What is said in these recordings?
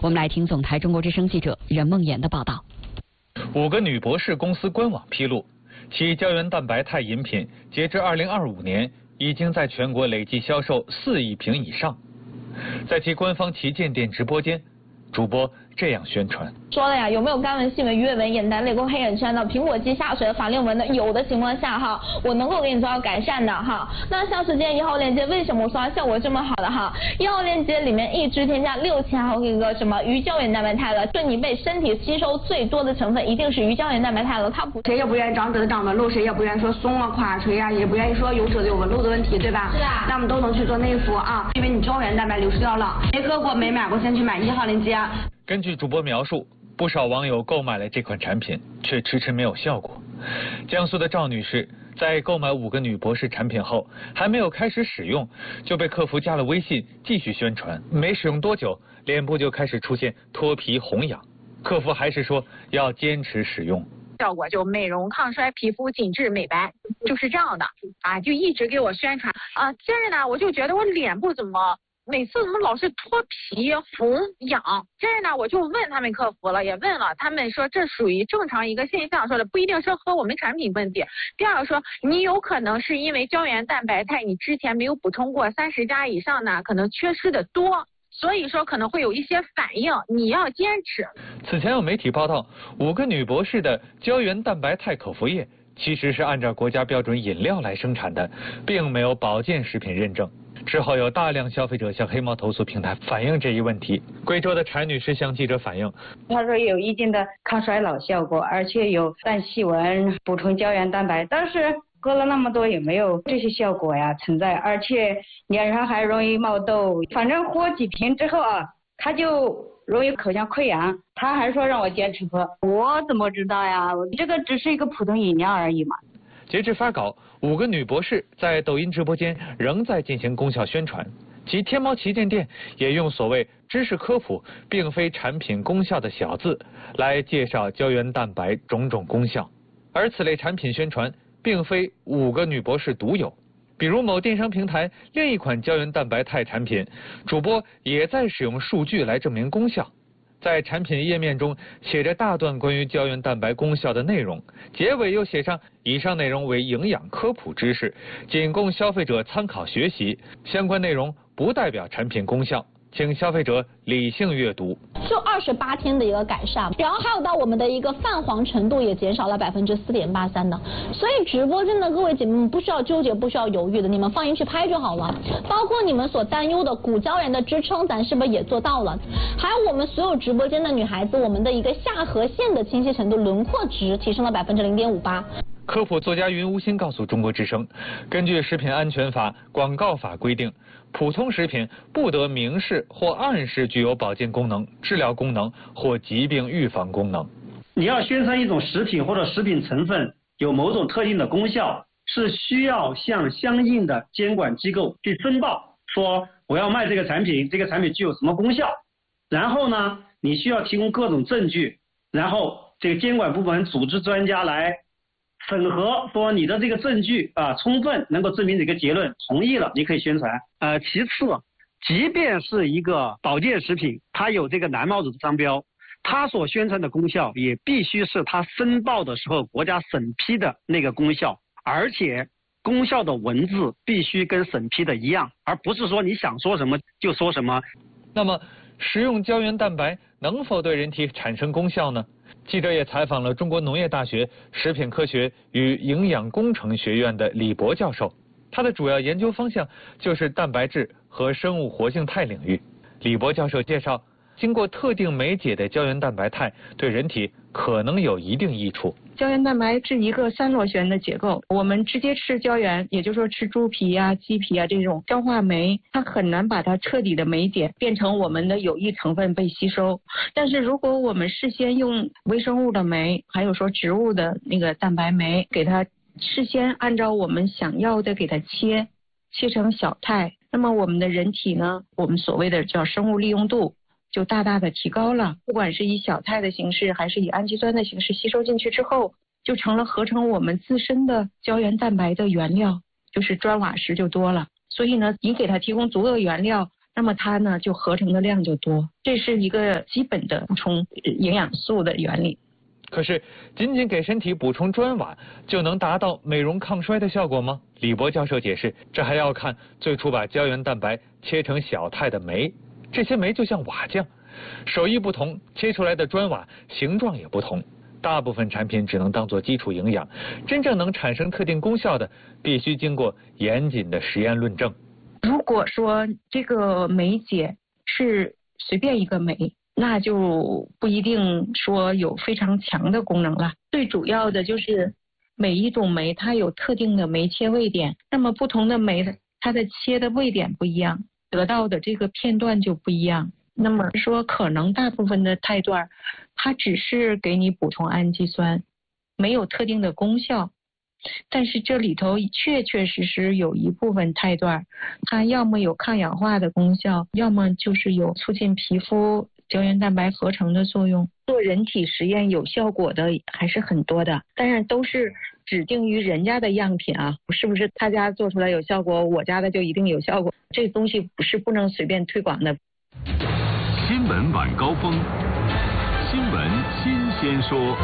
我们来听总台中国之声记者任梦妍的报道。 5个女博士公司官网披露，其胶原蛋白肽饮品截至2025年已经在全国累计销售4亿瓶以上。在其官方旗舰店直播间，主播这样宣传： 说了呀，有没有干纹、细纹、鱼尾纹、眼袋、泪沟、黑眼圈的、苹果肌下垂的、法令纹的？有的情况下哈，我能够给你做到改善的哈。那像是今天1号链接，为什么我说它效果这么好的哈？1号链接里面一支添加6000毫克一个什么鱼胶原蛋白肽了，对你被身体吸收最多的成分一定是鱼胶原蛋白肽了，它不谁也不愿意长褶长纹路，谁也不愿意说松啊、垮垂啊，也不愿意说有褶子有纹路的问题，对吧？ 是啊。 那我们都能去做内服啊，因为你胶原蛋白流失掉了，没喝过没买过，先去买1号链接。 根据主播描述，不少网友购买了这款产品，却迟迟没有效果。江苏的赵女士在购买5个女博士产品后，还没有开始使用，就被客服加了微信继续宣传。没使用多久，脸部就开始出现脱皮红痒，客服还是说要坚持使用。 效果就美容抗衰、皮肤紧致美白，就是这样的啊，就一直给我宣传啊。接着呢，我就觉得我脸部每次怎么老是脱皮、红、痒？接着呢，我就问他们客服了，也问了，他们说这属于正常一个现象，说的不一定是和我们产品问题。第二个说，你有可能是因为胶原蛋白肽你之前没有补充过30加以上呢，可能缺失的多，所以说可能会有一些反应，你要坚持。 此前有媒体报道，5个女博士的胶原蛋白肽口服液其实是按照国家标准饮料来生产的，并没有保健食品认证。之后有大量消费者向黑猫投诉平台反映这一问题。贵州的柴女士向记者反映， 她说有一定的抗衰老效果，而且有淡细纹、补充胶原蛋白，但是喝了那么多也没有这些效果呀存在，而且脸上还容易冒痘。反正喝几瓶之后啊，她就容易口腔溃疡，她还说让我坚持喝，我怎么知道呀？这个只是一个普通饮料而已嘛。 截至发稿，5个女博士在抖音直播间仍在进行功效宣传，其天猫旗舰店也用所谓知识科普并非产品功效的小字来介绍胶原蛋白种种功效。而此类产品宣传并非5个女博士独有，比如某电商平台另一款胶原蛋白肽产品，主播也在使用数据来证明功效。在产品页面中写着大段关于胶原蛋白功效的内容，结尾又写上以上内容为营养科普知识，仅供消费者参考学习，相关内容不代表产品功效，请消费者理性阅读。 就28天的一个改善，然后还有到我们的一个泛黄程度也减少了4.83%的，所以直播间的各位姐妹们不需要纠结，不需要犹豫的，你们放心去拍就好了。包括你们所担忧的骨胶原的支撑，咱是不是也做到了？还有我们所有直播间的女孩子，我们的一个下颌线的清晰程度、轮廓值提升了0.58%。 科普作家云无心告诉中国之声，根据食品安全法、广告法规定，普通食品不得明示或暗示具有保健功能、治疗功能或疾病预防功能。 你要宣传一种食品或者食品成分有某种特定的功效，是需要向相应的监管机构去申报，说我要卖这个产品，这个产品具有什么功效。然后呢，你需要提供各种证据，然后这个监管部门组织专家来审核，说你的这个证据充分能够证明这个结论，同意了你可以宣传。其次，即便是一个保健食品，它有这个蓝帽子的商标，它所宣传的功效也必须是它申报的时候国家审批的那个功效，而且功效的文字必须跟审批的一样，而不是说你想说什么就说什么。 那么食用胶原蛋白能否对人体产生功效呢？记者也采访了中国农业大学食品科学与营养工程学院的李博教授，他的主要研究方向就是蛋白质和生物活性肽领域。李博教授介绍，经过特定酶解的胶原蛋白肽对人体可能有一定益处。 胶原蛋白是一个3螺旋的结构，我们直接吃胶原，也就是说吃猪皮啊、鸡皮啊这种消化酶，它很难把它彻底的酶解变成我们的有益成分被吸收。但是如果我们事先用微生物的酶，还有说植物的那个蛋白酶，给它事先按照我们想要的给它切成小肽，那么我们的人体呢，我们所谓的叫生物利用度就大大的提高了，不管是以小肽的形式还是以氨基酸的形式吸收进去之后，就成了合成我们自身的胶原蛋白的原料，就是砖瓦石就多了。所以呢，你给它提供足够的原料， 那么它呢就合成的量就多，这是一个基本的补充营养素的原理。 可是，仅仅给身体补充砖瓦就能达到美容抗衰的效果吗？李博教授解释，这还要看最初把胶原蛋白切成小态的酶，这些酶就像瓦匠，手艺不同，切出来的砖瓦形状也不同。大部分产品只能当作基础营养，真正能产生特定功效的，必须经过严谨的实验论证。 如果说这个酶解是随便一个酶，那就不一定说有非常强的功能了。最主要的就是每一种酶它有特定的酶切位点，那么不同的酶它的切的位点不一样，得到的这个片段就不一样。那么说可能大部分的肽段它只是给你补充氨基酸，没有特定的功效。但是这里头确确实实有一部分肽段它要么有抗氧化的功效，要么就是有促进皮肤胶原蛋白合成的作用。做人体实验有效果的还是很多的，当然都是指定于人家的样品啊，是不是他家做出来有效果，我家的就一定有效果？这东西不能随便推广的。 新闻晚高峰，新闻新鲜说。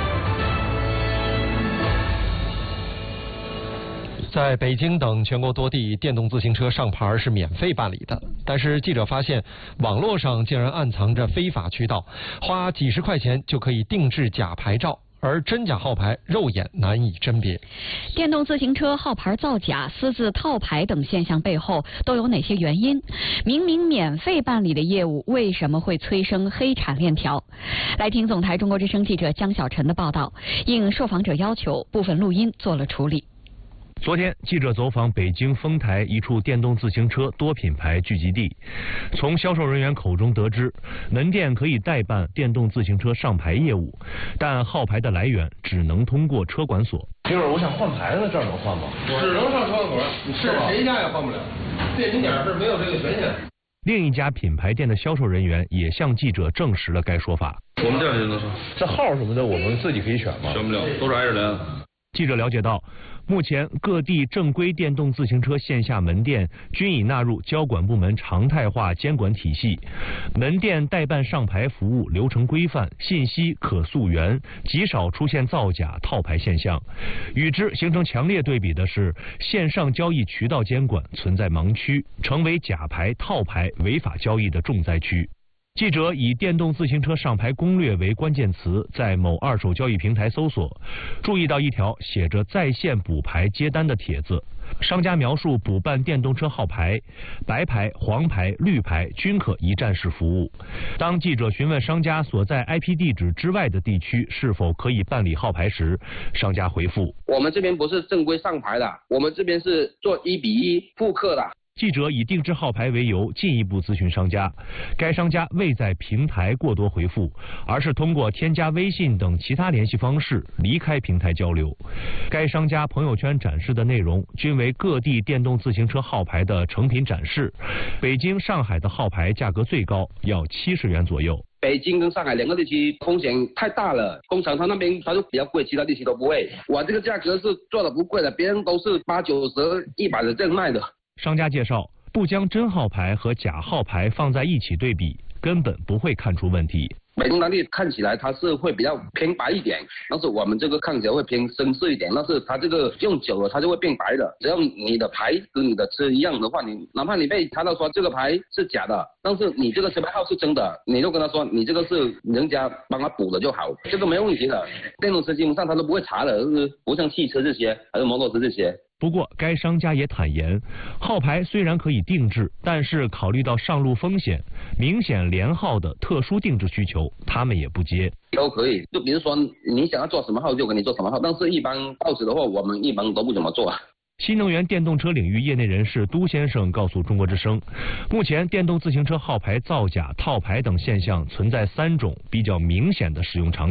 在北京等全国多地，电动自行车上牌是免费办理的。但是记者发现，网络上竟然暗藏着非法渠道，花几十块钱就可以定制假牌照，而真假号牌肉眼难以甄别。 电动自行车号牌造假、私自套牌等现象背后都有哪些原因？明明免费办理的业务，为什么会催生黑产链条？来听总台中国之声记者江小晨的报道。应受访者要求，部分录音做了处理。 昨天，记者走访北京丰台一处电动自行车多品牌聚集地，从销售人员口中得知，门店可以代办电动自行车上牌业务，但号牌的来源只能通过车管所。 一会儿我想换牌子，这儿能换吗？ 只能上车管所，是谁家也换不了。电瓶点是没有这个权限。 另一家品牌店的销售人员也向记者证实了该说法。 我们店就能上，这号什么的我们自己可以选吗？ 选不了，都是挨着来的。 记者了解到，目前各地正规电动自行车线下门店均已纳入交管部门常态化监管体系，门店代办上牌服务流程规范，信息可溯源，极少出现造假套牌现象。与之形成强烈对比的是，线上交易渠道监管存在盲区，成为假牌套牌违法交易的重灾区。记者以电动自行车上牌攻略为关键词，在某二手交易平台搜索，注意到一条写着在线补牌接单的帖子。商家描述补办电动车号牌，白牌、黄牌、绿牌均可一站式服务。当记者询问商家所在 IP 地址之外的地区是否可以办理号牌时，商家回复： 我们这边不是正规上牌的，我们这边是做1:1复刻的。 记者以定制号牌为由进一步咨询商家，该商家未在平台过多回复，而是通过添加微信等其他联系方式离开平台交流。该商家朋友圈展示的内容均为各地电动自行车号牌的成品展示，北京、上海的号牌价格最高，要70元左右。 北京跟上海两个地区风险太大了，工厂它那边它就比较贵，其他地区都不会。我这个价格是做的不贵的，别人都是80、90、100的这样卖的。 商家介绍，不将真号牌和假号牌放在一起对比，根本不会看出问题。 北京当地看起来它是会比较偏白一点，但是我们这个看起来会偏深色一点，但是它这个用久了它就会变白的。只要你的牌跟你的车一样的话，你哪怕你被查到说这个牌是假的，但是你这个车牌号是真的，你就跟他说你这个是人家帮他补的就好，这个没问题的。电动车基本上他都不会查的，不像汽车这些还有摩托车这些。 不过，该商家也坦言，号牌虽然可以定制，但是考虑到上路风险，明显连号的特殊定制需求，他们也不接。 都可以，就比如说你想要做什么号就给你做什么号，但是一般报纸的话，我们一般都不怎么做。 新能源电动车领域业内人士都先生告诉中国之声，目前电动自行车号牌造假、套牌等现象存在3种比较明显的使用场景。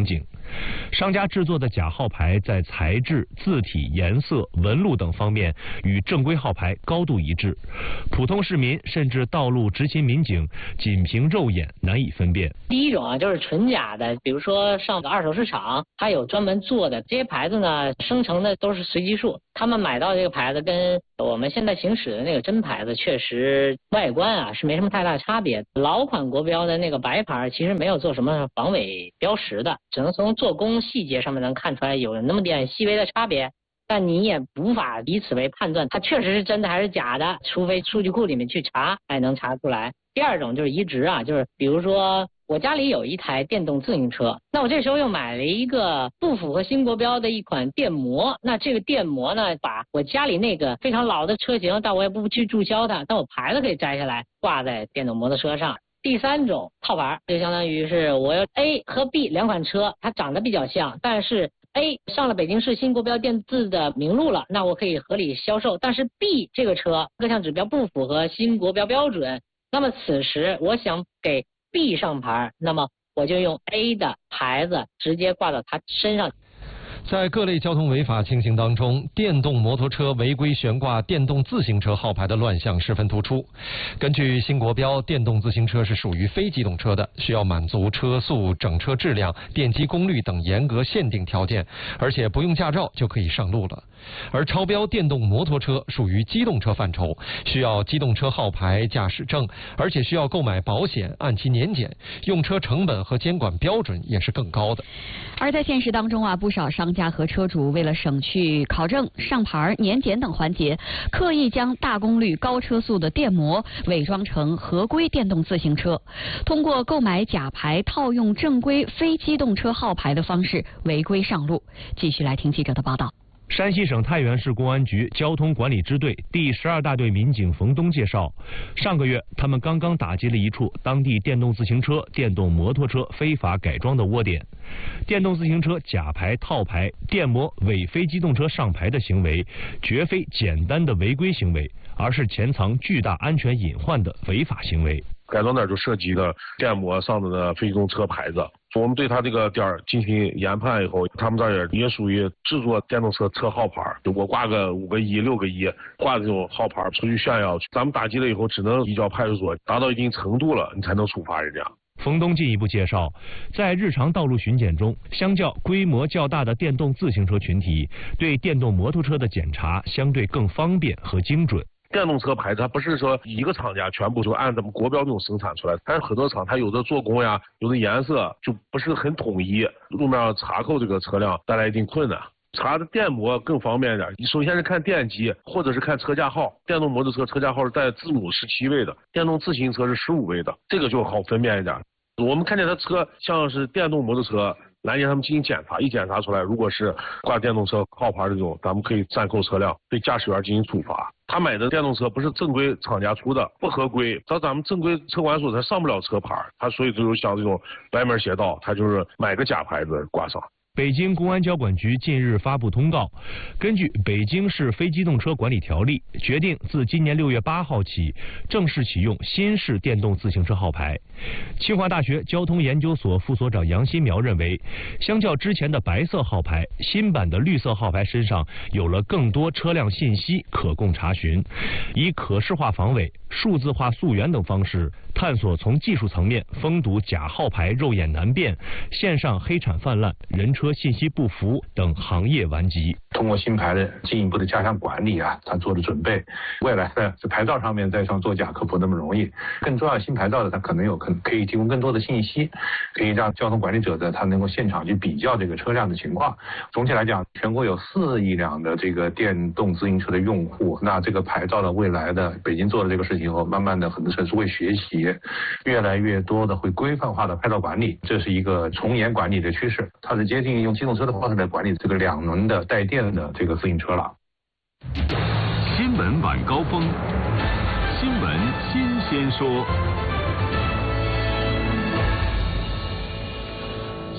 商家制作的假号牌在材质、字体、颜色、纹路等方面与正规号牌高度一致，普通市民甚至道路执勤民警仅凭肉眼难以分辨。 第一种啊，就是纯假的，比如说上个二手市场，它有专门做的这些牌子呢，生成的都是随机数，他们买到这个牌子跟我们现在行使的那个真牌子确实外观啊是没什么太大差别。老款国标的那个白牌其实没有做什么防伪标识的，只能从做工细节上面能看出来有那么点细微的差别，但你也无法以此为判断它确实是真的还是假的，除非数据库里面去查才能查出来。第二种就是移植啊，就是比如说我家里有一台电动自行车，那我这时候又买了一个不符合新国标的一款电摩，那这个电摩呢，把我家里那个非常老的车型，但我也不去注销它，但我牌子可以摘下来挂在电动摩托车上。第三种套牌，就相当于是我有 A 和 B 两款车，它长得比较像，但是 A 上了北京市新国标电字的名录了，那我可以合理销售，但是 B 这个车各项指标不符合新国标标准，那么此时我想给 B 上牌，那么我就用 A 的牌子直接挂到他身上。 在各类交通违法情形当中，电动摩托车违规悬挂电动自行车号牌的乱象十分突出。根据新国标，电动自行车是属于非机动车的，需要满足车速、整车质量、电机功率等严格限定条件，而且不用驾照就可以上路了。而超标电动摩托车属于机动车范畴，需要机动车号牌、驾驶证，而且需要购买保险，按期年检，用车成本和监管标准也是更高的。 而在现实当中啊，不少商家和车主为了省去考证、上牌、年检等环节，刻意将大功率、高车速的电摩伪装成合规电动自行车，通过购买假牌套用正规非机动车号牌的方式违规上路。继续来听记者的报道。 山西省太原市公安局交通管理支队第12大队民警冯东介绍，上个月他们刚刚打击了一处当地电动自行车、电动摩托车非法改装的窝点。电动自行车假牌、套牌、电摩伪非机动车上牌的行为，绝非简单的违规行为，而是潜藏巨大安全隐患的违法行为。 改装点就涉及了电摩上的非机动车牌子，我们对他这个点进行研判以后，他们这儿也属于制作电动车号牌，就我挂个5个1、6个1，挂这种号牌出去炫耀，咱们打击了以后只能移交派出所，达到一定程度了，你才能处罚人家。 冯东进一步介绍，在日常道路巡检中，相较规模较大的电动自行车群体，对电动摩托车的检查相对更方便和精准。 电动车牌子它不是说一个厂家全部就按咱们国标这种生产出来，但是很多厂它有的做工呀，有的颜色就不是很统一，路面上查扣这个车辆带来一定困难。查的电摩更方便一点，首先是看电机或者是看车架号，电动摩托车车架号是带字母17位的，电动自行车是15位的，这个就好分辨一点。我们看见它车像是电动摩托车，拦截他们进行检查，一检查出来，如果是挂电动车号牌这种，咱们可以暂扣车辆，对驾驶员进行处罚。他买的电动车不是正规厂家出的，不合规，到咱们正规车管所他上不了车牌，他所以就有像这种歪门邪道，他就是买个假牌子挂上。 北京公安交管局近日发布通告，根据《北京市非机动车管理条例》，决定自今年6月8号起正式启用新式电动自行车号牌。清华大学交通研究所副所长杨新苗认为，相较之前的白色号牌，新版的绿色号牌身上有了更多车辆信息可供查询，以可视化防伪、数字化溯源等方式，探索从技术层面封堵假号牌肉眼难辨、线上黑产泛滥、人车信息不符等行业顽疾。 通过新牌的进一步的加强管理啊，他做的准备，未来呢，在牌照上面再上作假可不那么容易。更重要的，新牌照的它可以提供更多的信息，可以让交通管理者的他能够现场去比较这个车辆的情况。总体来讲，全国有4亿辆的这个电动自行车的用户，那这个牌照的未来的北京做了这个事情以后，慢慢的很多城市会学习，越来越多的会规范化的牌照管理，这是一个从严管理的趋势，它是接近用机动车的方式来管理这个2轮的带电的这个自行车了。 新闻晚高峰，新闻新鲜说。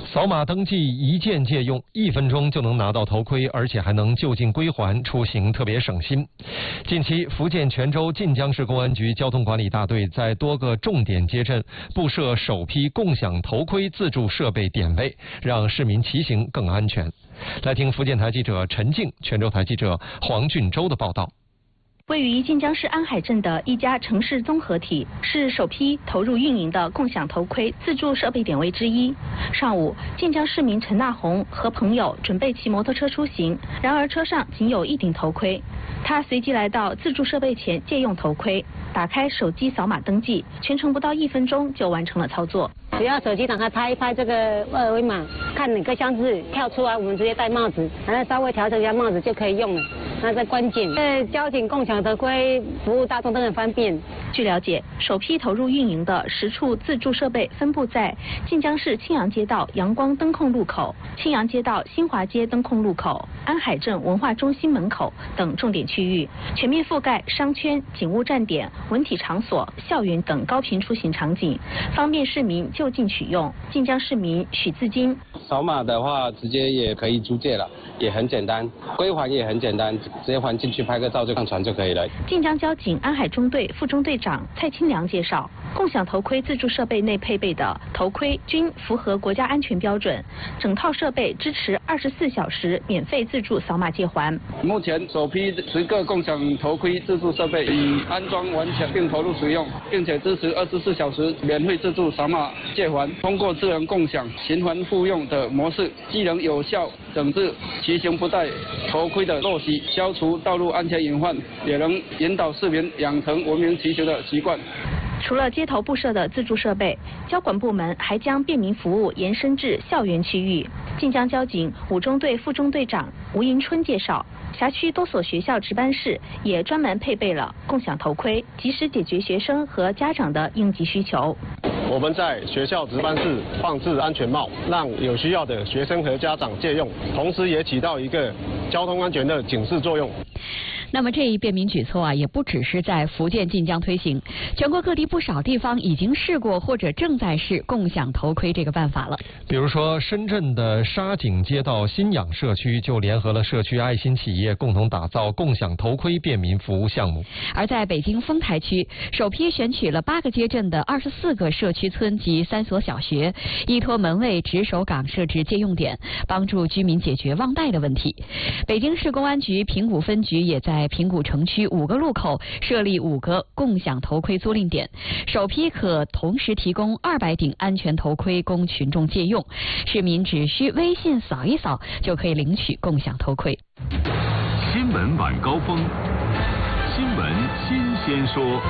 扫码登记一键借用，1分钟就能拿到头盔，而且还能就近归还，出行特别省心。近期，福建泉州晋江市公安局交通管理大队在多个重点街镇布设首批共享头盔自助设备点位，让市民骑行更安全。来听福建台记者陈静、泉州台记者黄俊洲的报道。 位于晋江市安海镇的一家城市综合体，是首批投入运营的共享头盔自助设备点位之一。上午，晋江市民陈大红和朋友准备骑摩托车出行，然而车上仅有1顶头盔。他随即来到自助设备前借用头盔，打开手机扫码登记，全程不到1分钟就完成了操作。 只要手机打开拍一拍这个2维码，看哪个箱子跳出来，我们直接戴帽子，然后稍微调整一下帽子就可以用了。那这关键，交警共享头盔服务大众都很方便。 据了解，首批投入运营的10处自助设备分布在晋江市青阳街道阳光灯控路口、青阳街道新华街灯控路口、安海镇文化中心门口等重点区域，全面覆盖商圈、警务站点、文体场所、校园等高频出行场景，方便市民就近取用。晋江市民许自金： 扫码的话，直接也可以租借了，也很简单，归还也很简单，直接还进去拍个照就上传就可以了。 晋江交警安海中队副中队长蔡清良介绍，共享头盔自助设备内配备的头盔均符合国家安全标准，整套设备支持24小时免费自助扫码借还。 目前首批10个共享头盔自助设备已安装完成并投入使用，并且支持24小时免费自助扫码借还。通过智能共享、循环复用的模式，既能有效整治骑行不戴头盔的陋习，消除道路安全隐患，也能引导市民养成文明骑行的习惯。 除了街头布设的自助设备，交管部门还将便民服务延伸至校园区域。晋江交警5中队副中队长吴迎春介绍，辖区多所学校值班室也专门配备了共享头盔，及时解决学生和家长的应急需求。 我们在学校值班室放置安全帽，让有需要的学生和家长借用，同时也起到一个交通安全的警示作用。 那么这一便民举措也不只是在福建晋江推行，全国各地不少地方已经试过或者正在试共享头盔这个办法了。 比如说，深圳的沙井街道新氧社区就联合了社区爱心企业，共同打造共享头盔便民服务项目。 而在北京丰台区，首批选取了8个街镇的24个社区村及3所小学，依托门卫值守岗设置借用点，帮助居民解决忘带的问题。北京市公安局平谷分局也在平谷城区5个路口设立5个共享头盔租赁点，首批可同时提供200顶安全头盔供群众借用，市民只需微信扫一扫就可以领取共享头盔。 新闻晚高峰，新闻新鲜说。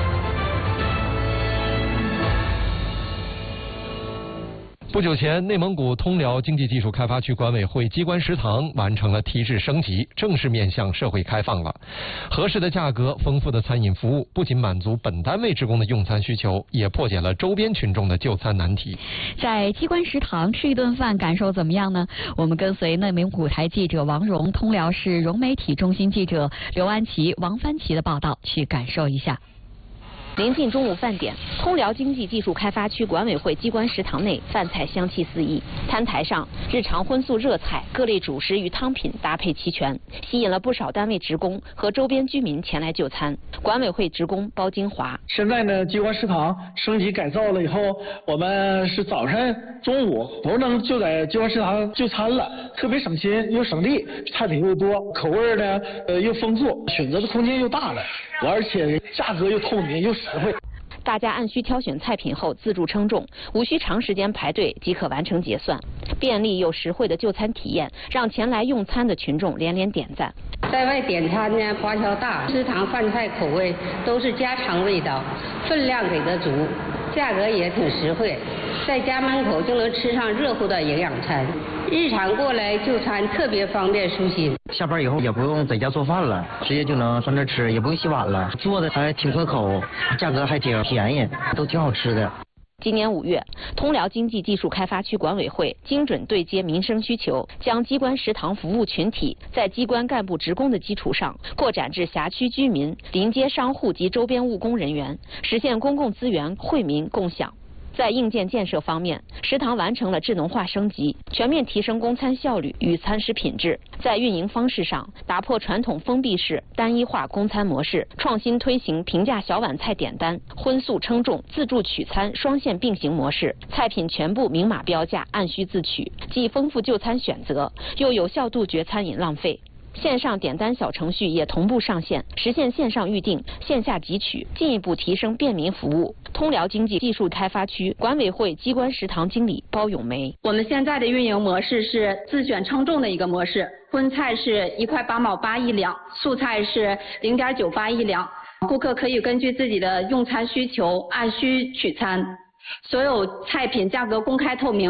不久前，内蒙古通辽经济技术开发区管委会机关食堂完成了提质升级，正式面向社会开放了。合适的价格、丰富的餐饮服务，不仅满足本单位职工的用餐需求，也破解了周边群众的就餐难题。 在机关食堂吃一顿饭，感受怎么样呢？我们跟随内蒙古台记者王荣、通辽市融媒体中心记者刘安琪、王帆琪的报道，去感受一下。 临近中午饭点，通辽经济技术开发区管委会机关食堂内饭菜香气四溢，餐台上日常荤素热菜、各类主食与汤品搭配齐全，吸引了不少单位职工和周边居民前来就餐。管委会职工包金华： 现在呢，机关食堂升级改造了以后，我们是早晨、中午都能就在机关食堂就餐了，特别省心又省力，菜品又多，口味呢又丰富，选择的空间又大了，而且价格又透明又实惠。 大家按需挑选菜品后自助称重，无需长时间排队即可完成结算，便利又实惠的就餐体验让前来用餐的群众连连点赞。 在外点餐呢，花销大，食堂饭菜口味都是家常味道，分量给的足，价格也挺实惠，在家门口就能吃上热乎的营养餐。日常过来就餐特别方便舒心。 下班以后也不用在家做饭了，直接就能上这吃，也不用洗碗了。做的还挺可口，价格还挺便宜，都挺好吃的。 今年5月，通辽经济技术开发区管委会精准对接民生需求，将机关食堂服务群体在机关干部职工的基础上，扩展至辖区居民、临街商户及周边务工人员，实现公共资源惠民共享。 在硬件建设方面，食堂完成了智能化升级，全面提升供餐效率与餐食品质。在运营方式上，打破传统封闭式单一化供餐模式，创新推行平价小碗菜点单、荤素称重、自助取餐双线并行模式，菜品全部明码标价，按需自取，既丰富就餐选择，又有效杜绝餐饮浪费。线上点单小程序也同步上线，实现线上预订、线下集取，进一步提升便民服务。通辽经济技术开发区管委会机关食堂经理包咏梅： 我们现在的运营模式是自选称重的一个模式，荤菜是1块8毛8一两，素菜是0.98一两，顾客可以根据自己的用餐需求按需取餐，所有菜品价格公开透明。